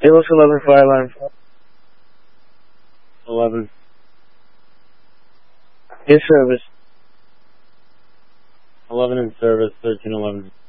Amos 11, fire alarm. 11. In service. 11 in service, 1311.